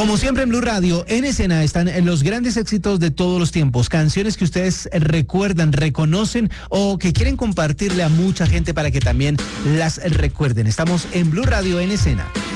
Como siempre en Blue Radio, en escena están los grandes éxitos de todos los tiempos, canciones que ustedes recuerdan, reconocen o que quieren compartirle a mucha gente para que también las recuerden. Estamos en Blue Radio en escena.